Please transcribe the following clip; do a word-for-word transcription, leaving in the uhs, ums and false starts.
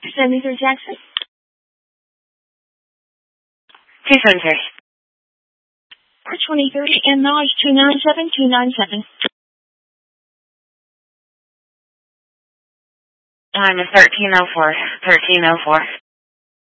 seventy-three Jackson. two seventy-three. four twenty-three and Knowledge two nine seven two nine seven. I'm a thirteen oh four. thirteen oh four.